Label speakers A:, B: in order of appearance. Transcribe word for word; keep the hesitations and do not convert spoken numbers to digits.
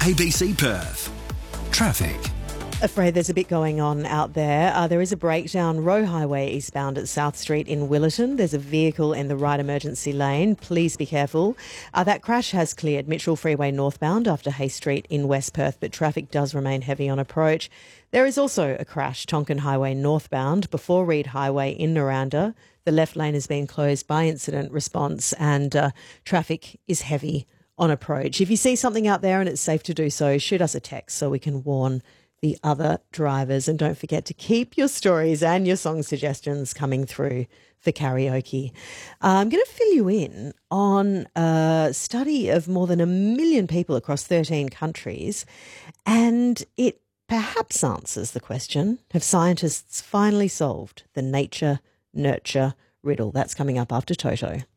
A: A B C Perth. Traffic.
B: Afraid there's a bit going on out there. Uh, there is a breakdown Roe Highway eastbound at South Street in Willerton. There's a vehicle in the right emergency lane. Please be careful. Uh, that crash has cleared Mitchell Freeway northbound after Hay Street in West Perth, but traffic does remain heavy on approach. There is also a crash Tonkin Highway northbound before Reed Highway in Naranda. The left lane has been closed by incident response and uh, traffic is heavy on approach. If you see something out there and it's safe to do so, shoot us a text so we can warn the other drivers. And don't forget to keep your stories and your song suggestions coming through for karaoke. Uh, I'm going to fill you in on a study of more than a million people across thirteen countries, and it perhaps answers the question, have scientists finally solved the nature-nurture riddle? That's coming up after Toto.